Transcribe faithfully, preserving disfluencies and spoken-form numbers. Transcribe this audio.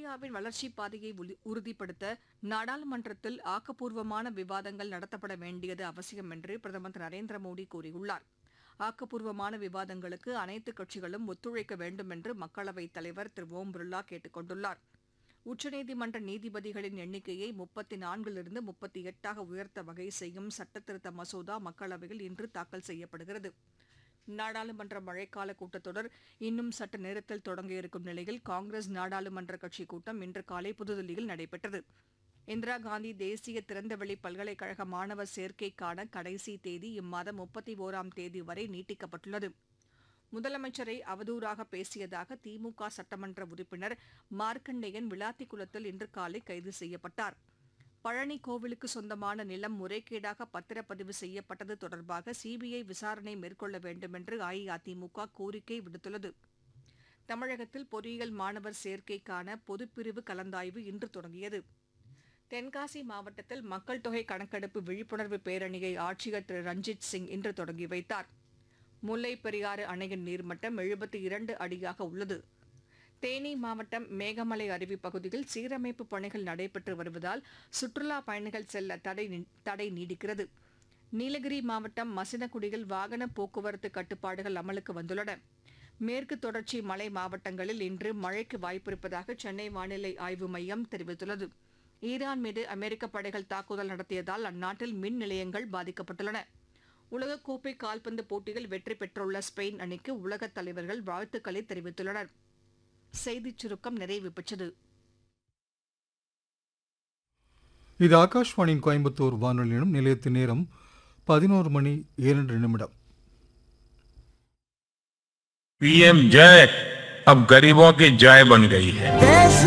இந்தியாவின் வளர்ச்சிப் பாதையை உலி- உறுதிப்படுத்த நாடாளுமன்றத்தில் ஆக்கப்பூர்வமான விவாதங்கள் நடத்தப்பட வேண்டியது அவசியம் என்று பிரதமர் திரு நரேந்திர மோடி கூறியுள்ளார். ஆக்கப்பூர்வமான விவாதங்களுக்கு அனைத்து கட்சிகளும் ஒத்துழைக்க வேண்டும் என்று மக்களவைத் தலைவர் திரு ஓம் பிர்லா கேட்டுக் கொண்டுள்ளார். உச்சநீதிமன்ற நீதிபதிகளின் எண்ணிக்கையை முப்பத்தி நான்கிலிருந்து முப்பத்தி எட்டாக உயர்த்த வகை செய்யும் சட்டத்திருத்த மசோதா மக்களவையில் இன்று தாக்கல் செய்யப்படுகிறது. நாடாளுமன்ற மழைக்கால கூட்டத்தொடர் இன்னும் சற்று நேரத்தில் தொடங்க இருக்கும் நிலையில் காங்கிரஸ் நாடாளுமன்ற கட்சிக் கூட்டம் இன்று காலை புதுதில்லியில் நடைபெற்றது. இந்திரா காந்தி தேசிய திறந்தவெளி பல்கலைக்கழக மாணவர் சேர்க்கைக்கான கடைசி தேதி இம்மாதம் முப்பத்தி ஒராம் தேதி வரை நீட்டிக்கப்பட்டுள்ளது. முதலமைச்சரை அவதூறாக பேசியதாக திமுக சட்டமன்ற உறுப்பினர் மார்க்கண்டேயன் விளாத்திக்குளத்தில் இன்று காலை கைது செய்யப்பட்டார். பழனி கோவிலுக்கு சொந்தமான நிலம் முறைகேடாக பத்திரப்பதிவு செய்யப்பட்டது தொடர்பாக சிபிஐ விசாரணை மேற்கொள்ள வேண்டும் என்று அஇஅதிமுக கோரிக்கை விடுத்துள்ளது. தமிழகத்தில் பொறியியல் மாணவர் சேர்க்கைக்கான பொதுப்பிரிவு கலந்தாய்வு இன்று தொடங்கியது. தென்காசி மாவட்டத்தில் மக்கள் தொகை கணக்கெடுப்பு விழிப்புணர்வு பேரணியை ஆட்சியர் திரு ரஞ்சித் சிங் இன்று தொடங்கி வைத்தார். முல்லைப் பெரியாறு அணையின் நீர்மட்டம் எழுபத்தி இரண்டு அடியாக உள்ளது. தேனி மாவட்டம் மேகமலை அருவி பகுதியில் சீரமைப்பு பணிகள் நடைபெற்று வருவதால் சுற்றுலாப் பயணிகள் செல்ல தடை நீ- தடை நீடிக்கிறது. நீலகிரி மாவட்டம் மசினகுடியில் வாகன போக்குவரத்து கட்டுப்பாடுகள் அமலுக்கு வந்துள்ளன. மேற்கு தொடர்ச்சி மலை மாவட்டங்களில் இன்று மழைக்கு வாய்ப்பிருப்பதாக சென்னை வானிலை ஆய்வு மையம் தெரிவித்துள்ளது. ஈரான் மீது அமெரிக்க படைகள் தாக்குதல் நடத்தியதால் அந்நாட்டில் மின் நிலையங்கள் பாதிக்கப்பட்டுள்ளன. உலகக்கோப்பை கால்பந்து போட்டியில் வெற்றி பெற்றுள்ள ஸ்பெயின் அணிக்கு உலகத் தலைவர்கள் வாழ்த்துக்களை தெரிவித்துள்ளனர். செய்திச் சுருக்கம் நிறைவு பெற்றது. இது ஆகாஷ்வாணியின் கோயம்புத்தூர் வானொலியிலும் நிலையத்தின் நேரம் பதினோரு மணி இரண்டு நிமிடம். पीएम जय अब गरीबों की जय बन गई है. देश